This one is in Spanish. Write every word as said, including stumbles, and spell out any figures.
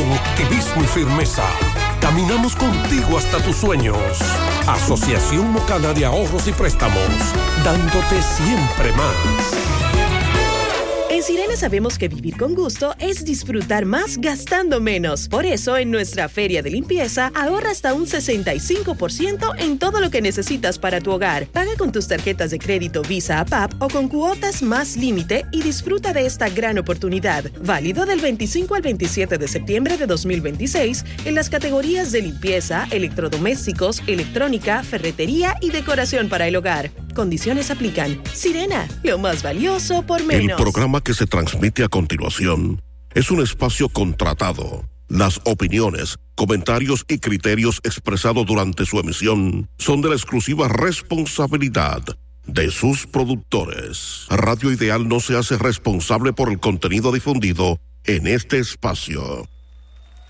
con optimismo y firmeza. Caminamos contigo hasta tus sueños. Asociación Mocana de Ahorros y Préstamos, dándote siempre más. En Sirena sabemos que vivir con gusto es disfrutar más gastando menos. Por eso, en nuestra feria de limpieza, ahorra hasta un sesenta y cinco por ciento en todo lo que necesitas para tu hogar. Paga con tus tarjetas de crédito Visa A P A P o con cuotas más límite y disfruta de esta gran oportunidad. Válido del veinticinco al veintisiete de septiembre de dos mil veintiséis en las categorías de limpieza, electrodomésticos, electrónica, ferretería y decoración para el hogar. Condiciones aplican. Sirena, lo más valioso por menos. El programa que se transmite a continuación es un espacio contratado. Las opiniones, comentarios y criterios expresados durante su emisión son de la exclusiva responsabilidad de sus productores. Radio Ideal no se hace responsable por el contenido difundido en este espacio.